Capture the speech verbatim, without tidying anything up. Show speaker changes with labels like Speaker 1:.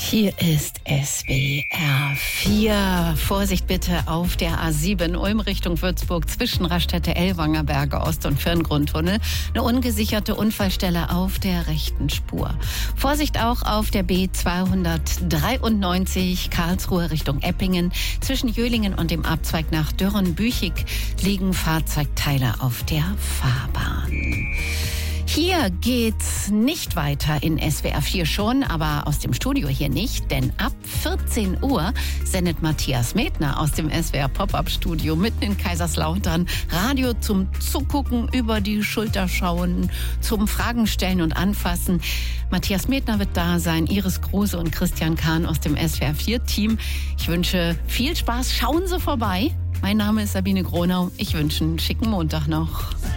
Speaker 1: Hier ist S W R vier. Vorsicht bitte auf der A sieben Ulm Richtung Würzburg zwischen Raststätte-Ellwangerberge Ost- und Firngrundtunnel. Eine ungesicherte Unfallstelle auf der rechten Spur. Vorsicht auch auf der B zweihundertdreiundneunzig Karlsruhe Richtung Eppingen. Zwischen Jöhlingen und dem Abzweig nach Dürren-Büchig liegen Fahrzeugteile auf der Fahrbahn. Hier geht's nicht weiter in S W R vier schon, aber aus dem Studio hier nicht, denn ab vierzehn Uhr sendet Matthias Medtner aus dem S W R Pop-Up-Studio mitten in Kaiserslautern Radio zum Zugucken, über die Schulter schauen, zum Fragen stellen und anfassen. Matthias Medtner wird da sein, Iris Kruse und Christian Kahn aus dem S W R vier Team. Ich wünsche viel Spaß, schauen Sie vorbei. Mein Name ist Sabine Gronau, ich wünsche einen schicken Montag noch.